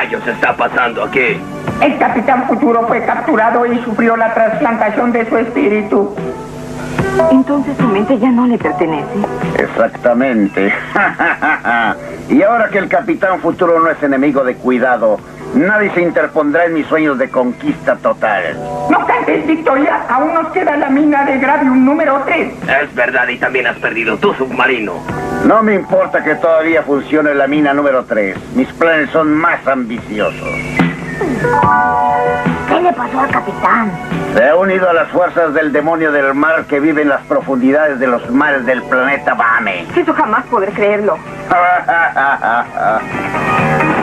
rayos está pasando aquí? El Capitán Futuro fue capturado y sufrió la trasplantación de su espíritu. Entonces su mente ya no le pertenece. Exactamente. Y ahora que el Capitán Futuro no es enemigo de cuidado, nadie se interpondrá en mis sueños de conquista total. No cantes, Victoria. Aún nos queda la mina de Gravium número 3. Es verdad, y también has perdido tu submarino. No me importa que todavía funcione la mina número 3. Mis planes son más ambiciosos. ¿Qué le pasó al capitán? Se ha unido a las fuerzas del demonio del mar que vive en las profundidades de los mares del planeta Bame. Eso jamás podré creerlo.